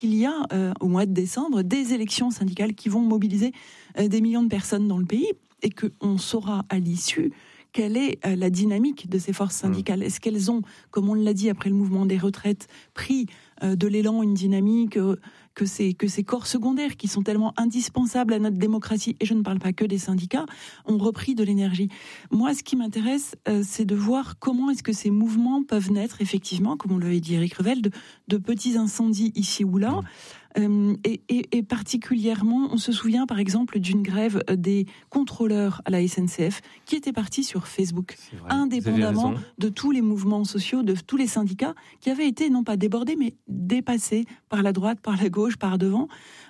qu'il y a au mois de décembre des élections syndicales qui vont mobiliser des millions de personnes dans le pays et qu'on saura à l'issue quelle est la dynamique de ces forces syndicales. Est-ce qu'elles ont, comme on l'a dit après le mouvement des retraites, pris de l'élan, une dynamique, que ces corps secondaires qui sont tellement indispensables à notre démocratie, et je ne parle pas que des syndicats, ont repris de l'énergie. Moi, ce qui m'intéresse, c'est de voir comment est-ce que ces mouvements peuvent naître, effectivement, comme on l'avait dit Éric Revel, de petits incendies ici ou là. Et particulièrement, on se souvient par exemple d'une grève des contrôleurs à la SNCF qui était partie sur Facebook, indépendamment de tous les mouvements sociaux, de tous les syndicats qui avaient été non pas débordés mais dépassés par la droite, par la gauche, par devant.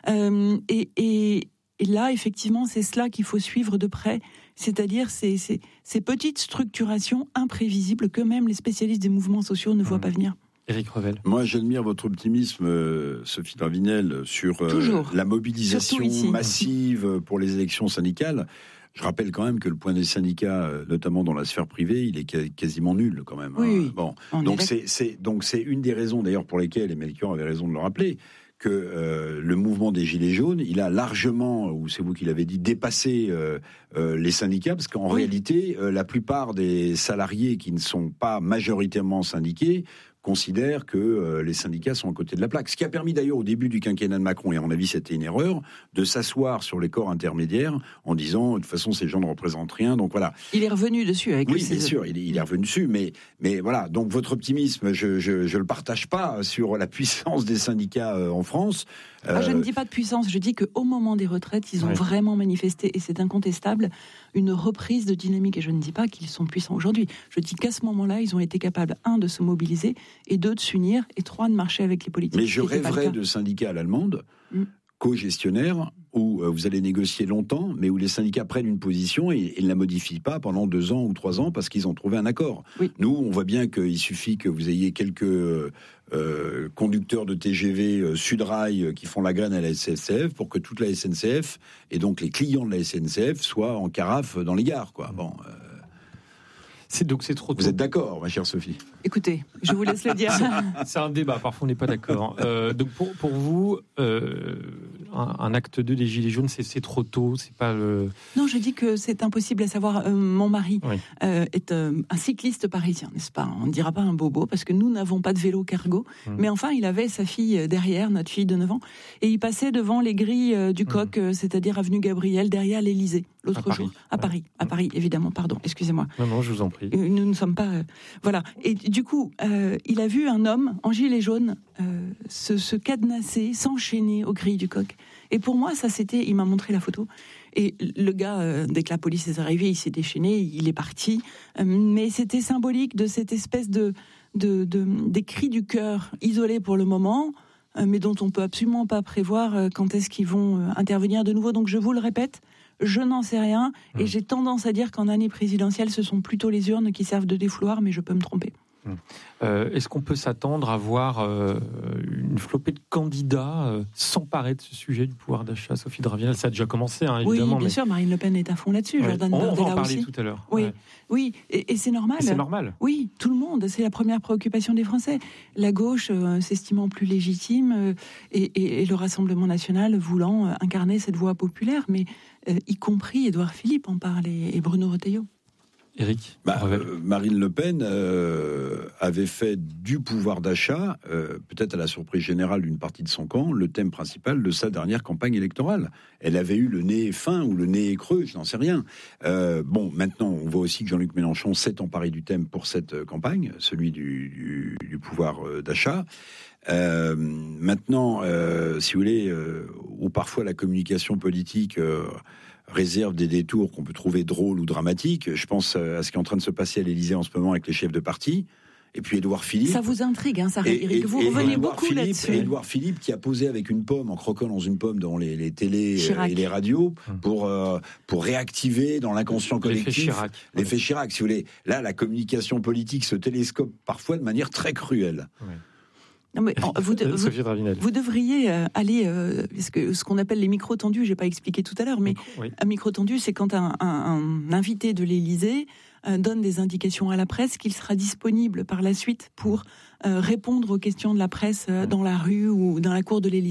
Et là, effectivement, c'est cela qu'il faut suivre de près, c'est-à-dire ces petites structurations imprévisibles que même les spécialistes des mouvements sociaux ne voient pas venir. Éric Revel. Moi, j'admire votre optimisme, Sophie Dravinel, sur la mobilisation massive pour les élections syndicales. Je rappelle quand même que le point des syndicats, notamment dans la sphère privée, il est quasiment nul quand même. Oui. Bon, donc c'est une des raisons d'ailleurs pour lesquelles, et Melchior avait raison de le rappeler, que le mouvement des Gilets jaunes, il a largement, ou c'est vous qui l'avez dit, dépassé les syndicats, parce qu'en réalité, la plupart des salariés qui ne sont pas majoritairement syndiqués considèrent que les syndicats sont à côté de la plaque. Ce qui a permis d'ailleurs au début du quinquennat de Macron, et à mon avis c'était une erreur, de s'asseoir sur les corps intermédiaires en disant de toute façon ces gens ne représentent rien, donc voilà. Il est revenu dessus avec oui, bien sûr, il est revenu dessus, mais voilà. Donc votre optimisme, je le partage pas sur la puissance des syndicats en France. Je ne dis pas de puissance, je dis qu'au moment des retraites, ils ont vraiment manifesté, et c'est incontestable, une reprise de dynamique. Et je ne dis pas qu'ils sont puissants aujourd'hui. Je dis qu'à ce moment-là, ils ont été capables, 1, de se mobiliser, et 2, de s'unir, et 3, de marcher avec les politiques. Mais je rêverais de syndicats à l'allemande, co-gestionnaires, où vous allez négocier longtemps, mais où les syndicats prennent une position et ne la modifient pas pendant 2 ans ou 3 ans parce qu'ils ont trouvé un accord. Oui. Nous, on voit bien qu'il suffit que vous ayez quelques conducteurs de TGV Sudrail qui font la graine à la SNCF pour que toute la SNCF, et donc les clients de la SNCF, soient en carafe dans les gares, quoi. Bon... Donc c'est trop tôt. Vous êtes d'accord, ma chère Sophie ? Écoutez, je vous laisse le dire. C'est un débat, parfois on n'est pas d'accord. Donc pour vous, un acte 2 des Gilets jaunes, c'est trop tôt, c'est pas le... Non, je dis que c'est impossible à savoir. Mon mari est un cycliste parisien, n'est-ce pas ? On ne dira pas un bobo, parce que nous n'avons pas de vélo cargo. Mais enfin, il avait sa fille derrière, notre fille de 9 ans, et il passait devant les grilles du Coq, c'est-à-dire avenue Gabriel, derrière l'Élysée, l'autre jour. À Paris, évidemment, pardon, excusez-moi. Non, je vous en prie. Nous ne sommes pas... voilà. Et du coup, il a vu un homme en gilet jaune se cadenasser, s'enchaîner aux grilles du Coq. Et pour moi, ça c'était... Il m'a montré la photo. Et le gars, dès que la police est arrivée, il s'est déchaîné, il est parti. Mais c'était symbolique de cette espèce des cris du cœur isolés pour le moment, mais dont on peut absolument pas prévoir quand est-ce qu'ils vont intervenir de nouveau. Donc je vous le répète, je n'en sais rien, et j'ai tendance à dire qu'en année présidentielle, ce sont plutôt les urnes qui servent de défouloir, mais je peux me tromper. Est-ce qu'on peut s'attendre à voir une flopée de candidats s'emparer de ce sujet du pouvoir d'achat, Sophie Dravinel ? Ça a déjà commencé, évidemment. Oui, bien sûr, Marine Le Pen est à fond là-dessus. Jordan Bardella aussi. On va en parler tout à l'heure. Oui, et c'est normal. C'est normal. Oui, tout le monde. C'est la première préoccupation des Français. La gauche s'estimant plus légitime et le Rassemblement national voulant incarner cette voix populaire, mais y compris Édouard Philippe en parle et Bruno Retailleau. Éric, Marine Le Pen avait fait du pouvoir d'achat, peut-être à la surprise générale d'une partie de son camp, le thème principal de sa dernière campagne électorale. Elle avait eu le nez fin ou le nez creux, je n'en sais rien. Maintenant, on voit aussi que Jean-Luc Mélenchon s'est emparé du thème pour cette campagne, celui du pouvoir d'achat. Maintenant, si vous voulez, où parfois la communication politique... réserve des détours qu'on peut trouver drôles ou dramatiques. Je pense à ce qui est en train de se passer à l'Élysée en ce moment avec les chefs de parti. Et puis Édouard Philippe. Ça vous intrigue, ça, Éric. Vous revenez beaucoup là-dessus. Édouard Philippe qui a posé avec une pomme, en croquant dans une pomme devant les télés et les radios, pour réactiver dans l'inconscient collectif l'effet Chirac. Si vous voulez, là, la communication politique se télescope parfois de manière très cruelle. Ouais. Non mais vous devriez aller parce que ce qu'on appelle les micros tendus, j'ai pas expliqué tout à l'heure, mais un micro tendu, c'est quand un invité de l'Élysée donne des indications à la presse, qu'il sera disponible par la suite pour répondre aux questions de la presse dans la rue ou dans la cour de l'Élysée.